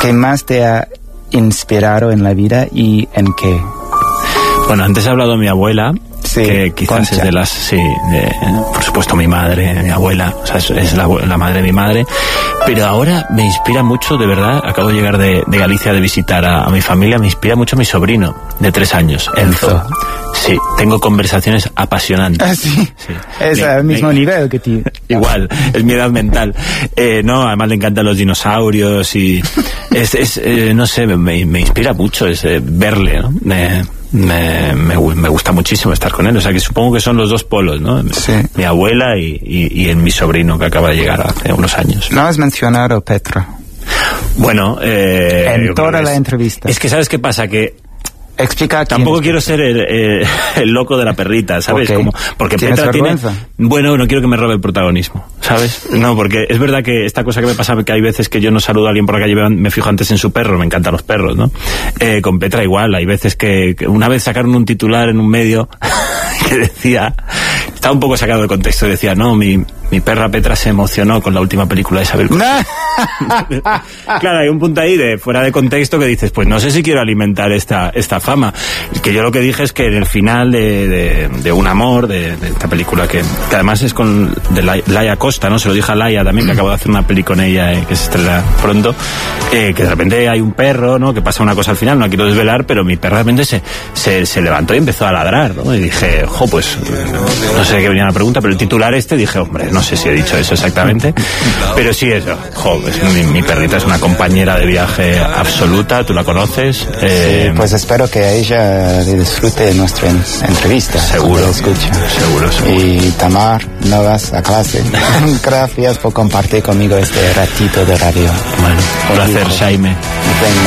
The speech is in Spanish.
¿Qué más te ha inspirado en la vida y en qué? Bueno, antes he hablado de mi abuela, sí, que quizás Concha. es de las... Sí, por supuesto mi madre, mi abuela, o sea, es la madre de mi madre. Pero ahora me inspira mucho, de verdad, acabo de llegar de Galicia de visitar a mi familia, me inspira mucho mi sobrino, de 3 años, Enzo. Sí, tengo conversaciones apasionantes. Ah, sí. Es al mismo nivel que tú. Igual, es mi edad mental. No, además le encantan los dinosaurios y no sé, me inspira mucho verle, ¿no? Me gusta muchísimo estar con él, o sea que supongo que son los dos polos, ¿no? Sí. Mi abuela y mi sobrino que acaba de llegar hace unos años. No has mencionado Petra. Bueno, en toda la entrevista. Es que ¿sabes qué pasa? Que explica. Tampoco quiero ser el loco de la perrita, ¿sabes? Okay. Porque ¿Tienes Petra vergüenza? Bueno, no quiero que me robe el protagonismo, ¿sabes? No, porque es verdad que esta cosa que me pasa, que hay veces que yo no saludo a alguien por la calle, me fijo antes en su perro, me encantan los perros, ¿no? Con Petra igual, hay veces que una vez sacaron un titular en un medio que decía, estaba un poco sacado de contexto, decía, no, mi perra Petra se emocionó con la última película de Isabel Coixet. Claro, hay un punto ahí de fuera de contexto que dices, pues no sé si quiero alimentar esta fama. Que yo lo que dije es que en el final de Un amor, de esta película que además es de Laia Costa, ¿no? Se lo dije a Laia también, que acabo de hacer una peli con ella que se estrena pronto, que de repente hay un perro, ¿no? Que pasa una cosa al final, no quiero desvelar, pero mi perro de repente se levantó y empezó a ladrar, ¿no? Y dije, pues no sé de qué venía la pregunta, pero el titular dije, hombre, no sé si he dicho eso exactamente, pero sí eso, mi perrita es una compañera de viaje absoluta, tú la conoces. Sí, pues espero que a ella le disfrute nuestra entrevista. Seguro, escucha. Seguro. Y Tamar, no vas a clase. Gracias por compartir conmigo este ratito de radio. Bueno, un placer, Jaime.